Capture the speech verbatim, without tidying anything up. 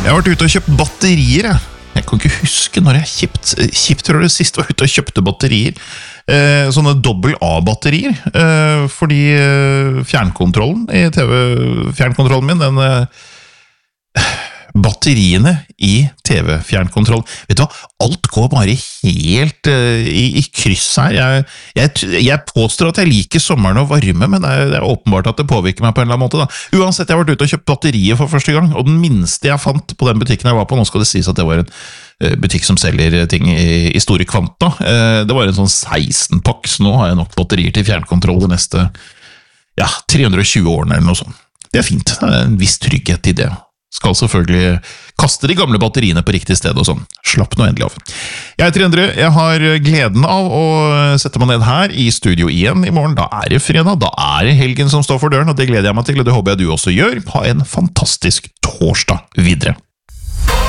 Jeg har vært ute og kjøpt batterier, jeg. Jeg kan ikke huske når jeg kjøpt, kjipt tror jeg det sist var ute og kjøpte batterier. Eh, sånne dobbel A-batterier. Eh, fordi eh, fjernkontrollen i T V-fjernkontrollen min, den... Eh, batteriene i T V-fjernkontroll. Vet du hva? Alt går bare helt uh, i, i kryss her. Jeg, jeg, jeg påstår at jeg liker sommeren og varme, men det er, det er åpenbart at det påvirker meg på en eller annen måte. Da. Uansett, jeg har vært ute og kjøpt batterier for første gang, og den minste jeg fant på den butikken jeg var på, nå skal det sies at det var en uh, butikk som selger ting i, i store kvanta. Uh, det var en sånn seksten-pakk, så nå har jeg nok batterier til fjernkontroll de neste ja, tre hundre og tjue årene eller noe sånt. Det er fint. Det er en viss trygghet i det. Skal selvfølgelig kaste de gamle batteriene på riktig sted og sånn. Slapp nå endelig av. Jeg heter Endre, jeg har gleden av å sette meg ned her i studio igjen i morgen. Da er det fredag, da er det helgen som står for døren, og det gleder jeg meg til, og det håper jeg du også gjør. Ha en fantastisk torsdag videre.